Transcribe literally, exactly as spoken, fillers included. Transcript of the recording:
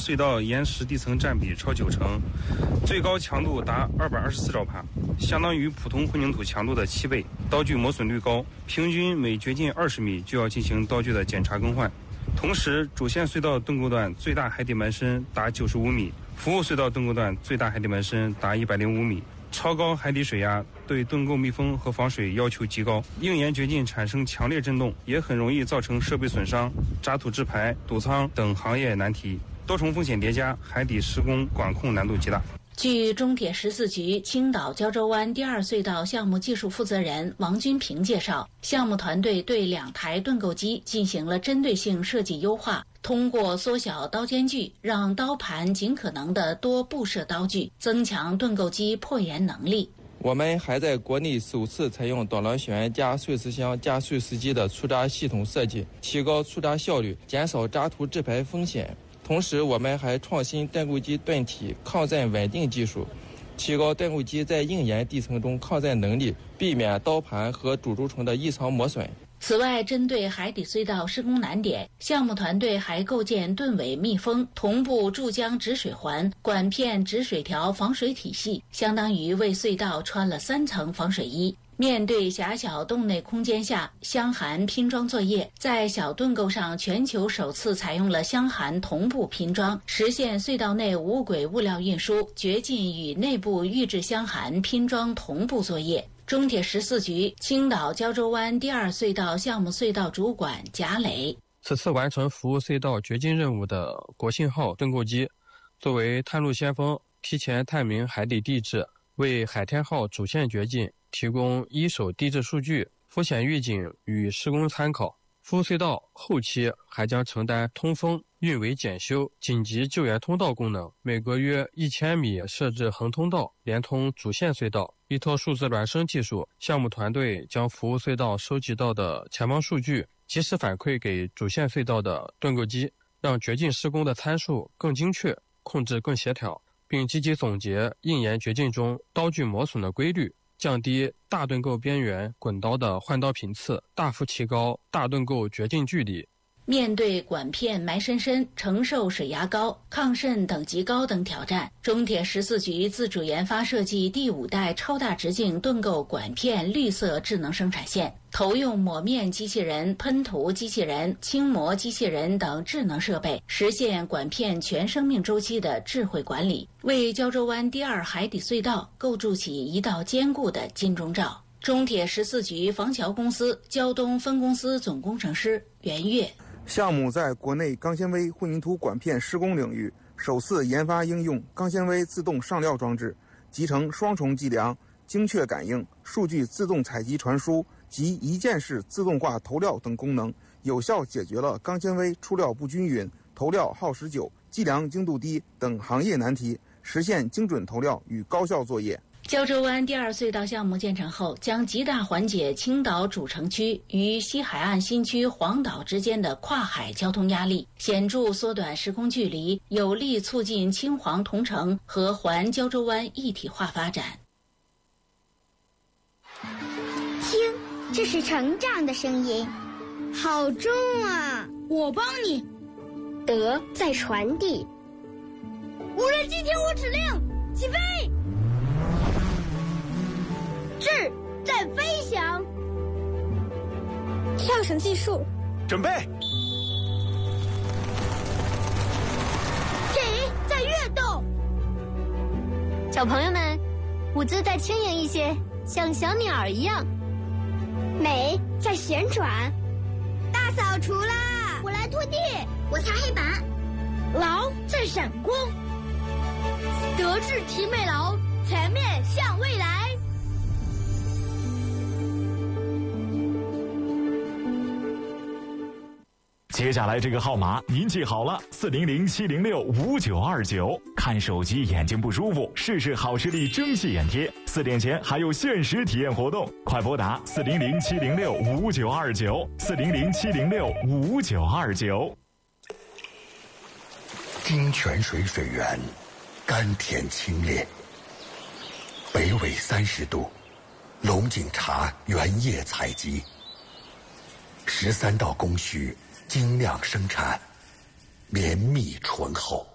隧道岩石地层占比超九成，最高强度达二百二十四兆帕，相当于普通混凝土强度的七倍。刀具磨损率高，平均每掘进二十米就要进行刀具的检查更换。同时，主线隧道盾构段最大海底埋深达九十五米，服务隧道盾构段最大海底埋深达一百零五米。超高海底水压对盾构密封和防水要求极高，硬岩掘进产生强烈震动，也很容易造成设备损伤、渣土制排、堵仓等行业难题。多重风险叠加，海底施工管控难度极大。 据中铁十四局青岛胶州湾第二隧道项目技术负责人王军平介绍，项目团队对两台盾构机进行了针对性设计优化，通过缩小刀间距，让刀盘尽可能的多布设刀具，增强盾构机破岩能力。 我们还在国内首次采用导廊旋加碎石箱加碎石机的出渣系统设计，提高出渣效率，减少渣土制排风险。同时，我们还创新盾构机盾体抗震稳定技术，提高盾构机在硬岩地层中抗震能力，避免刀盘和主轴承的异常磨损。 此外，针对海底隧道施工难点，项目团队还构建盾尾密封、同步注浆止水环、管片止水条防水体系，相当于为隧道穿了三层防水衣。面对狭小洞内空间下箱涵拼装作业，在小盾构上全球首次采用了箱涵同步拼装，实现隧道内无轨物料运输、掘进与内部预制箱涵拼装同步作业。中铁十四局青岛胶州湾第二隧道项目隧道主管贾磊， 此次完成服务隧道掘进任务的国信号盾构机，作为探路先锋，提前探明海底地质，为海天号主线掘进提供一手地质数据、风险预警与施工参考。服务隧道后期还将承担通风、运维检修、紧急救援通道功能，每隔约一千米设置横通道，连通主线隧道。依托数字孪生技术，项目团队将服务隧道收集到的前方数据及时反馈给主线隧道的盾构机，让掘进施工的参数更精确，控制更协调，并积极总结硬岩掘进中刀具磨损的规律，降低大盾构边缘滚刀的换刀频次，大幅提高大盾构掘进距离。 面对管片埋深深、承受水压高、抗渗等级高等挑战，中铁十四局自主研发设计第五代超大直径盾构管片绿色智能生产线，投用抹面机器人、喷涂机器人、轻磨机器人等智能设备，实现管片全生命周期的智慧管理，为胶州湾第二海底隧道构筑起一道坚固的金钟罩。中铁十四局防桥公司胶东分公司总工程师袁岳， 项目在国内钢纤维混凝土管片施工领域首次研发应用钢纤维自动上料装置，集成双重计量、精确感应、数据自动采集传输及一键式自动化投料等功能，有效解决了钢纤维出料不均匀、投料耗时久、计量精度低等行业难题，实现精准投料与高效作业。 胶州湾第二隧道项目建成后，将极大缓解青岛主城区与西海岸新区黄岛之间的跨海交通压力，显著缩短施工距离，有力促进青黄同城和环胶州湾一体化发展。 听，这是成长的声音，好重啊！ 我帮你。 德在传递。 无人机听我指令，起飞！智在飞翔， 跳绳技术， 准备。 体在跃动， 小朋友们，舞姿再轻盈一些，像小鸟一样。 美在旋转， 大扫除啦！ 我来拖地，我擦黑板。 劳在闪光，德智体美劳，全面向未来。 接下来这个号码您记好了，四零零七零六五九二九。看手机眼睛不舒服，试试好视力蒸汽眼贴，四点前还有限时体验活动，快拨打四零零七零六五九二九，四零零七零六五九二九。 金泉水水源，甘甜清冽，北纬三十度，龙井茶原叶采集，十三道工序。精酿生产，绵密醇厚。